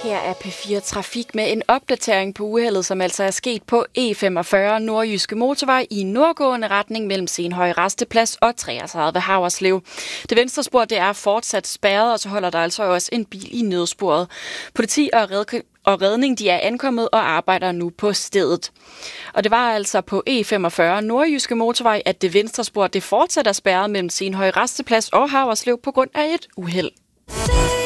Her er P4 Trafik med en opdatering på uheldet, som altså er sket på E45 Nordjyske Motorvej i nordgående retning mellem Senhøje Rasteplads og 33 Haverslev. Det venstre spor det er fortsat spærret, og så holder der altså også en bil i nødsporet. Politi og redning de er ankommet og arbejder nu på stedet. Og det var altså på E45 Nordjyske Motorvej, at det venstre spor det fortsat er spærret mellem Senhøje Rasteplads og Haverslev på grund af et uheld.